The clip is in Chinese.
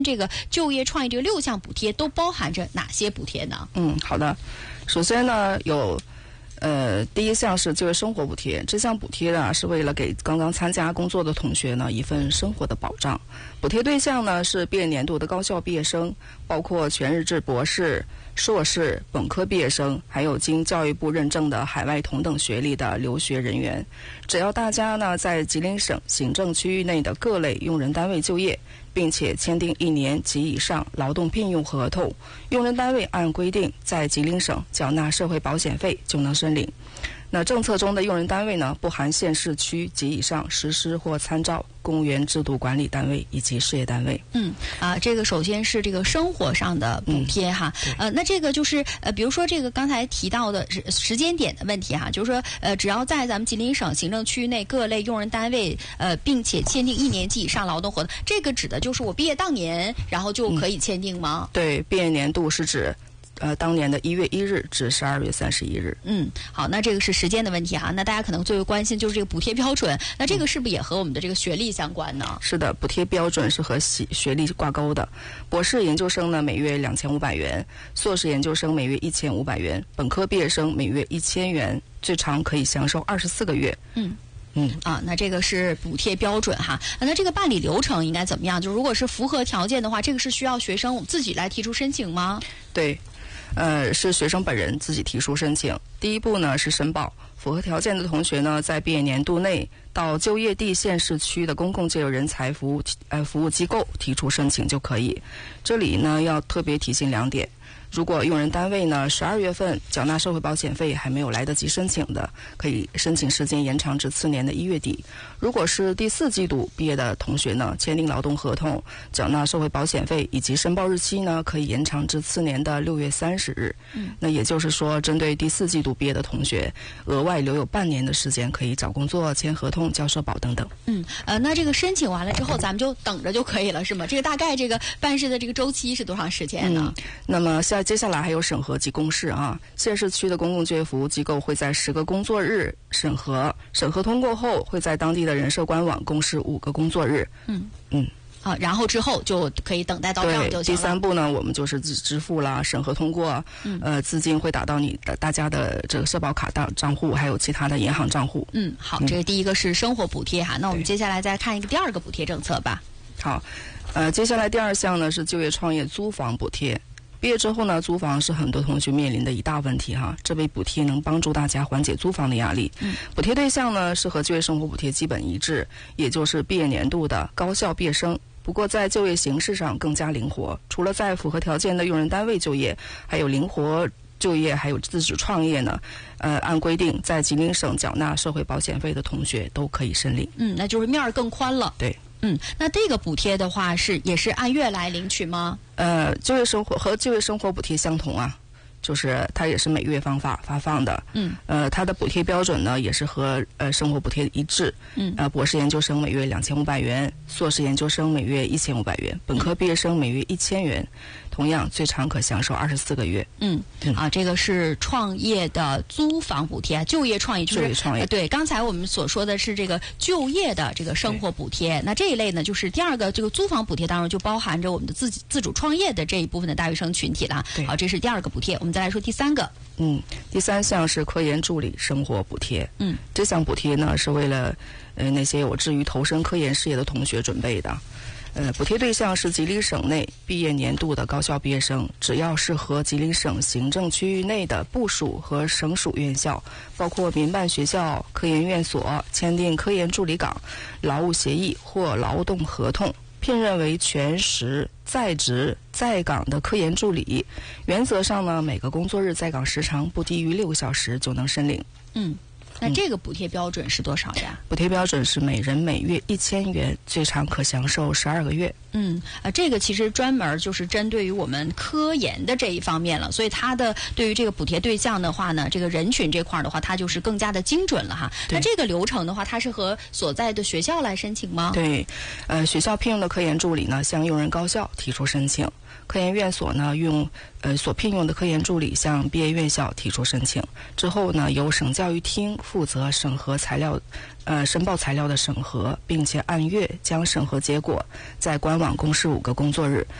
这个就业创业这个6项补贴都包含着哪些补贴呢？ 好的。首先呢，有第一项是就业生活补贴，这项补贴呢是为了给刚刚参加工作的同学呢一份生活的保障。补贴对象呢是毕业年度的高校毕业生，包括全日制博士、硕士、本科毕业生，还有经教育部认证的海外同等学历的留学人员。只要大家呢在吉林省行政区域内的各类用人单位就业，并且签订1年及以上劳动聘用合同，用人单位按规定在吉林省缴纳社会保险费就能申领。那政策中的用人单位呢，不含县市区及以上实施或参照公务员制度管理单位以及事业单位。 这个首先是这个生活上的补贴哈。那这个就是比如说这个刚才提到的时间点的问题哈，就是说只要在咱们吉林省行政区域内各类用人单位并且签订1年及以上劳动合同，这个指的就是我毕业当年然后就可以签订吗？ 对，毕业年度是指当年的1月1日至12月31日。 好，那这个是时间的问题哈。那大家可能最为关心就是这个补贴标准，那这个是不是也和我们的这个学历相关呢？ 是的，补贴标准是和学历挂钩的。博士研究生呢每月2500元，硕士研究生每月1500元，本科毕业生每月1000元，最长可以享受24个月。 那这个是补贴标准哈。那这个办理流程应该怎么样？就如果是符合条件的话，这个是需要学生自己来提出申请吗？ 对，是学生本人自己提出申请。第一步呢是申报，符合条件的同学呢，在毕业年度内到就业地县市区的公共借用人才服务机构提出申请就可以。这里呢要特别提醒2点。如果用人单位呢12月份缴纳社会保险费还没有来得及申请的，可以申请时间延长至次年的1月底。如果是第4季度毕业的同学呢，签订劳动合同，缴纳社会保险费以及申报日期呢，可以延长至次年的6月30日。那也就是说，针对第4季度毕业的同学，额外留有半年的时间可以找工作、签合同、交社保等等。 那这个申请完了之后，咱们就等着就可以了，是吗？这个大概这个办事的这个周期是多长时间呢？ 那么接下来还有审核及公示啊。县市区的公共就业服务机构会在10个工作日审核，审核通过后会在当地的人社官网公示5个工作日。 然后之后就可以等待到账就行了。 第3步呢，我们就是支付了，审核通过，资金会打到大家的这个社保卡账户，还有其他的银行账户。 好，这个第一个是生活补贴哈。那我们接下来再看一个第2个补贴政策吧。 好，接下来第2项呢是就业创业租房补贴。毕业之后呢，租房是很多同学面临的一大问题哈。这笔补贴能帮助大家缓解租房的压力。补贴对象呢是和就业生活补贴基本一致，也就是毕业年度的高校毕业生。不过在就业形式上更加灵活，除了在符合条件的用人单位就业，还有灵活就业，还有自主创业呢。按规定在吉林省缴纳社会保险费的同学都可以申领。 那就是面儿更宽了。 对。 那这个补贴的话也是按月来领取吗？ 就业生活补贴相同啊，就是它也是每月发放的。它的补贴标准呢也是和生活补贴一致。博士研究生每月2500元，硕士研究生每月1500元，本科毕业生每月1000元。同样最长可享受24个月。 这个是创业的租房补贴，就业创业就是就业创业。 对，刚才我们所说的是这个就业的这个生活补贴，那这一类呢，就是第2个这个租房补贴当中就包含着我们的自主创业的这一部分的大学生群体了。好，这是第2个补贴。我们再来说第3个。 第3项是科研助理生活补贴。这项补贴呢是为了那些有志于投身科研事业的同学准备的。补贴对象是吉林省内毕业年度的高校毕业生，只要是和吉林省行政区域内的部属和省属院校，包括民办学校、科研院所签订科研助理岗、劳务协议或劳动合同，聘任为全时在职在岗的科研助理。原则上呢，每个工作日在岗时长不低于6个小时就能申领。 那这个补贴标准是多少呀？ 补贴标准是每人每月1000元，最长可享受12个月。 这个其实专门就是针对于我们科研的这一方面了，所以它的对于这个补贴对象的话呢，这个人群这块的话，它就是更加的精准了哈。那这个流程的话，它是和所在的学校来申请吗？ 对，学校聘用的科研助理呢，向用人高校提出申请。科研院所呢所聘用的科研助理向毕业院校提出申请，之后呢由省教育厅负责审核材料，申报材料的审核，并且按月将审核结果在官网公示5个工作日。